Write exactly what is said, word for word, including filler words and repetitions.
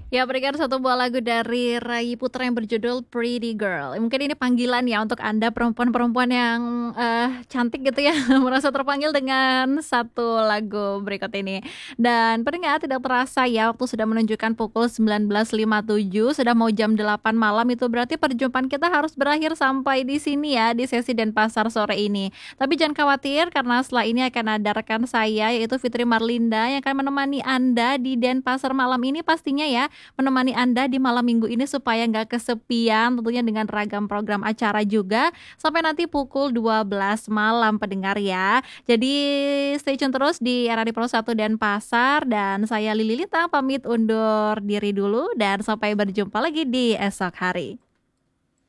Ya, berikan satu buah lagu dari Ray Putra yang berjudul Pretty Girl. Mungkin ini panggilan ya untuk Anda perempuan-perempuan yang, eee, cantik gitu ya, merasa terpanggil dengan satu lagu berikut ini. Dan pendengar tidak terasa ya waktu sudah menunjukkan pukul sembilan belas lima puluh tujuh, sudah mau jam delapan malam, itu berarti perjumpaan kita harus berakhir sampai di sini ya, di sesi Denpasar sore ini. Tapi jangan khawatir karena setelah ini akan ada rekan saya yaitu Fitri Marlinda yang akan menemani Anda di Denpasar malam ini pastinya ya, menemani Anda di malam minggu ini supaya nggak kesepian tentunya dengan ragam program acara juga sampai nanti pukul dua belas malam pendengar ya. Jadi stay tune terus di R R I Pro satu Denpasar dan saya Lili Lita pamit undur diri dulu dan sampai berjumpa lagi di esok hari.